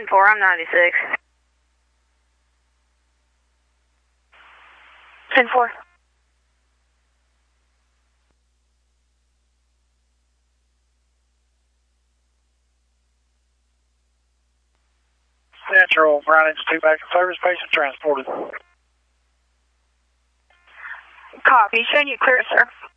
10-4, I'm 96. 10-4. Central, Brown Engine 2 back in service, patient transported. Copy, showing you clear, sir.